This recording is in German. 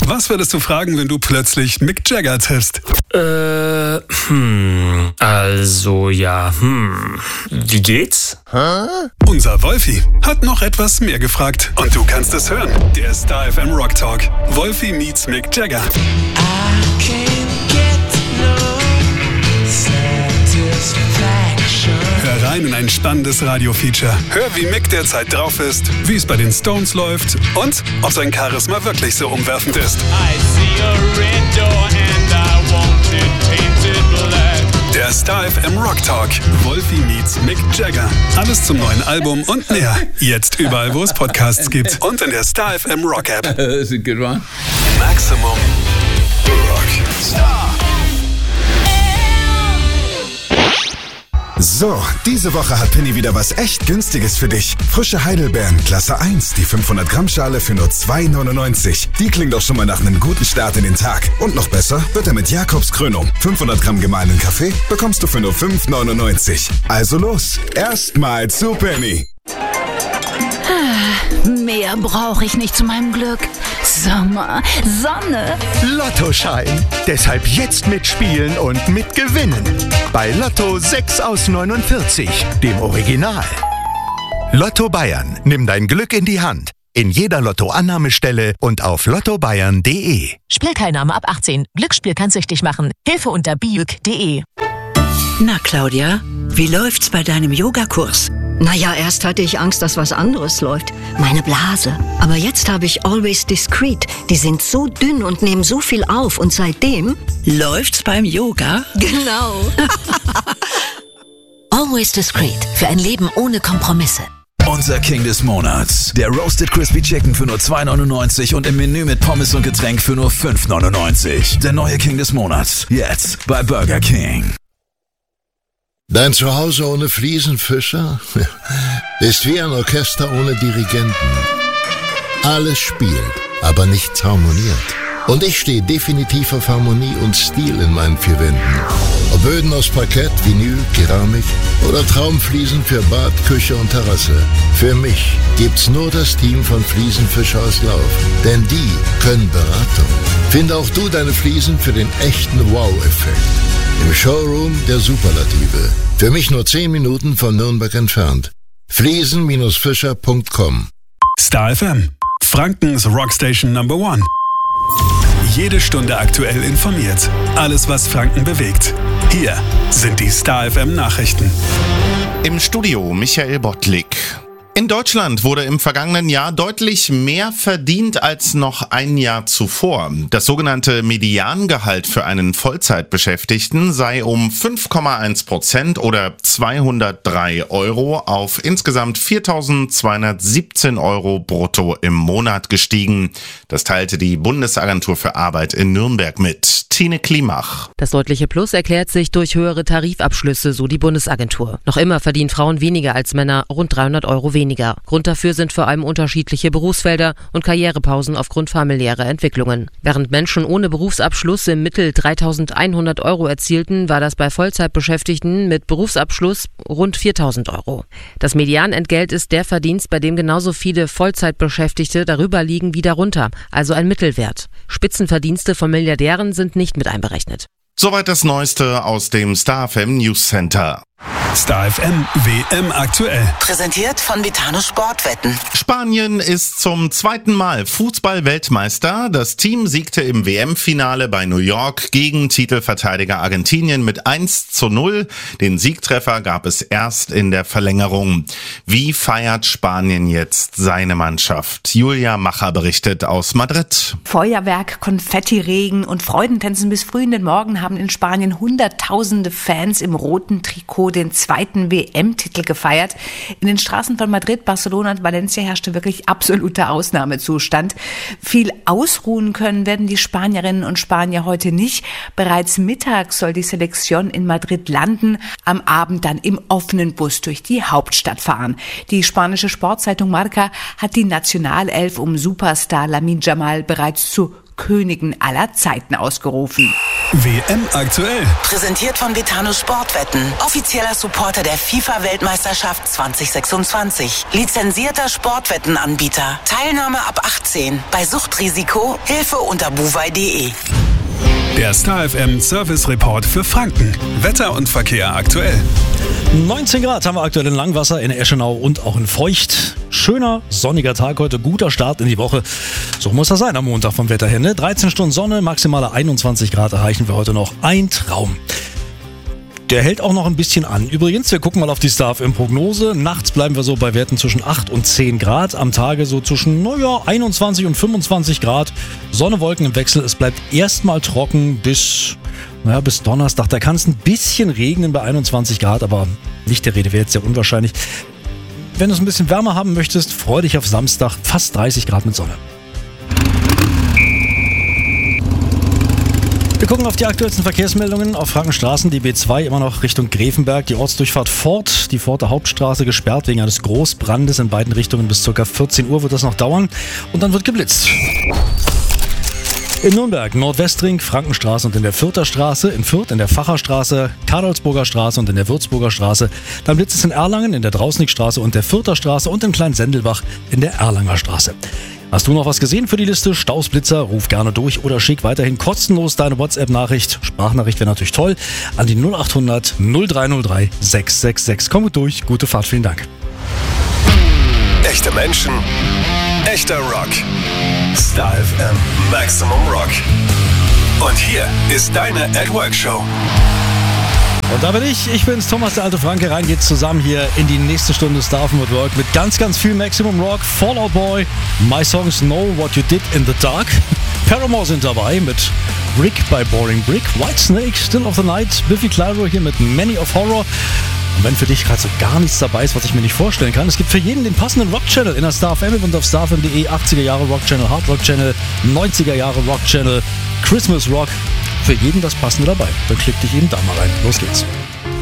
Was würdest du fragen, wenn du plötzlich Mick Jagger triffst? Wie geht's? Unser Wolfi hat noch etwas mehr gefragt. Und du kannst es hören. Der Star FM Rock Talk. Wolfi meets Mick Jagger. Hör rein in ein spannendes Radio-Feature. Hör, wie Mick derzeit drauf ist, wie es bei den Stones läuft und ob sein Charisma wirklich so umwerfend ist. Der Star FM Rock Talk. Wolfi meets Mick Jagger. Alles zum neuen Album und mehr. Jetzt überall, wo es Podcasts gibt. Und in der Star FM Rock App. That's a good one. Maximum Rock. Star. So, diese Woche hat Penny wieder was echt Günstiges für dich. Frische Heidelbeeren, Klasse 1, die 500 Gramm Schale für nur 2,99. Die klingt doch schon mal nach einem guten Start in den Tag. Und noch besser wird er mit Jakobskrönung. 500 Gramm gemahlenen Kaffee bekommst du für nur 5,99. Also los, erstmal zu Penny. Mehr brauche ich nicht zu meinem Glück. Sommer, Sonne. Lottoschein. Deshalb jetzt mitspielen und mitgewinnen. Bei Lotto 6 aus 49, dem Original. Lotto Bayern. Nimm dein Glück in die Hand. In jeder Lotto-Annahmestelle und auf lottobayern.de. Spielteilnahme ab 18. Glücksspiel kann süchtig machen. Hilfe unter biuk.de. Na, Claudia, wie läuft's bei deinem Yogakurs? Naja, erst hatte ich Angst, dass was anderes läuft. Meine Blase. Aber jetzt habe ich Always Discreet. Die sind so dünn und nehmen so viel auf. Und seitdem... Läuft's beim Yoga? Genau. Always Discreet. Für ein Leben ohne Kompromisse. Unser King des Monats. Der Roasted Crispy Chicken für nur 2,99 und im Menü mit Pommes und Getränk für nur 5,99. Der neue King des Monats. Jetzt bei Burger King. Dein Zuhause ohne Fliesenfischer ist wie ein Orchester ohne Dirigenten. Alles spielt, aber nichts harmoniert. Und ich stehe definitiv auf Harmonie und Stil in meinen 4 Wänden. Ob Böden aus Parkett, Vinyl, Keramik oder Traumfliesen für Bad, Küche und Terrasse. Für mich gibt's nur das Team von Fliesenfischer aus Lauf. Denn die können Beratung. Finde auch du deine Fliesen für den echten Wow-Effekt. Im Showroom der Superlative. Für mich nur 10 Minuten von Nürnberg entfernt. Fliesen-fischer.com. Star FM. Frankens Rockstation Number 1. Jede Stunde aktuell informiert. Alles, was Franken bewegt. Hier sind die Star FM Nachrichten. Im Studio Michael Bottlik. In Deutschland wurde im vergangenen Jahr deutlich mehr verdient als noch ein Jahr zuvor. Das sogenannte Mediangehalt für einen Vollzeitbeschäftigten sei um 5,1% oder 203 Euro auf insgesamt 4.217 Euro brutto im Monat gestiegen. Das teilte die Bundesagentur für Arbeit in Nürnberg mit. Tine Klimach. Das deutliche Plus erklärt sich durch höhere Tarifabschlüsse, so die Bundesagentur. Noch immer verdienen Frauen weniger als Männer, rund 300 Euro weniger. Grund dafür sind vor allem unterschiedliche Berufsfelder und Karrierepausen aufgrund familiärer Entwicklungen. Während Menschen ohne Berufsabschluss im Mittel 3.100 Euro erzielten, war das bei Vollzeitbeschäftigten mit Berufsabschluss rund 4.000 Euro. Das Medianentgelt ist der Verdienst, bei dem genauso viele Vollzeitbeschäftigte darüber liegen wie darunter, also ein Mittelwert. Spitzenverdienste von Milliardären sind nicht mit einberechnet. Soweit das Neueste aus dem Star FM News Center. Star FM WM aktuell. Präsentiert von Vitano Sportwetten. Spanien ist zum 2. Mal Fußball-Weltmeister. Das Team siegte im WM-Finale bei New York gegen Titelverteidiger Argentinien mit 1:0. Den Siegtreffer gab es erst in der Verlängerung. Wie feiert Spanien jetzt seine Mannschaft? Julia Macher berichtet aus Madrid. Feuerwerk, Konfettiregen und Freudentänzen bis früh in den Morgen haben in Spanien Hunderttausende Fans im roten Trikot den 2. WM-Titel gefeiert. In den Straßen von Madrid, Barcelona und Valencia herrschte wirklich absoluter Ausnahmezustand. Viel ausruhen können werden die Spanierinnen und Spanier heute nicht. Bereits mittags soll die Selektion in Madrid landen, am Abend dann im offenen Bus durch die Hauptstadt fahren. Die spanische Sportzeitung Marca hat die Nationalelf um Superstar Lamine Yamal bereits zu Königin aller Zeiten ausgerufen. WM aktuell. Präsentiert von Betano Sportwetten. Offizieller Supporter der FIFA-Weltmeisterschaft 2026. Lizenzierter Sportwettenanbieter. Teilnahme ab 18. Bei Suchtrisiko Hilfe unter buwei.de. Der Star FM Service Report für Franken. Wetter und Verkehr aktuell. 19 Grad haben wir aktuell in Langwasser, in Eschenau und auch in Feucht. Schöner, sonniger Tag heute, guter Start in die Woche. So muss das sein am Montag vom Wetter her, ne? 13 Stunden Sonne, maximale 21 Grad erreichen wir heute noch. Ein Traum. Der hält auch noch ein bisschen an. Übrigens, wir gucken mal auf die Star FM Prognose. Nachts bleiben wir so bei Werten zwischen 8 und 10 Grad. Am Tage so zwischen, 21 und 25 Grad. Sonne, Wolken im Wechsel. Es bleibt erstmal trocken bis Donnerstag. Da kann es ein bisschen regnen bei 21 Grad, aber nicht der Rede wert, sehr unwahrscheinlich. Wenn du es ein bisschen wärmer haben möchtest, freu dich auf Samstag. Fast 30 Grad mit Sonne. Wir gucken auf die aktuellsten Verkehrsmeldungen auf Frankenstraßen. Die B2 immer noch Richtung Grevenberg. Die Ortsdurchfahrt Fort, die Forter Hauptstraße gesperrt wegen eines Großbrandes in beiden Richtungen. Bis ca. 14 Uhr wird das noch dauern und dann wird geblitzt. In Nürnberg Nordwestring, Frankenstraße und in der Fürther Straße, in Fürth in der Facherstraße, Karolsburger Straße und in der Würzburger Straße. Dann blitzt es in Erlangen in der Drausnickstraße und der Fürther Straße und in Kleinsendelbach in der Erlanger Straße. Hast du noch was gesehen für die Liste? Stausblitzer, ruf gerne durch oder schick weiterhin kostenlos deine WhatsApp-Nachricht. Sprachnachricht wäre natürlich toll. An die 0800 0303 666. Komm gut durch, gute Fahrt, vielen Dank. Echte Menschen, echter Rock. Star FM Maximum Rock. Und hier ist deine At Work Show. Und da bin ich. Ich bin's, Thomas, der alte Franke. Rein geht's zusammen hier in die nächste Stunde Star FM at Work mit ganz, ganz viel Maximum Rock. Fall Out Boy, My Songs Know What You Did in the Dark. Paramore sind dabei mit Brick by Boring Brick. Whitesnake, Still of the Night. Biffy Clyro hier mit Many of Horror. Und wenn für dich gerade so gar nichts dabei ist, was ich mir nicht vorstellen kann, es gibt für jeden den passenden Rock-Channel in der Star FM und auf starfm.de. 80er Jahre Rock-Channel, Hard Rock-Channel, 90er Jahre Rock-Channel, Christmas Rock. Für jeden das Passende dabei. Dann klick dich eben da mal rein. Los geht's.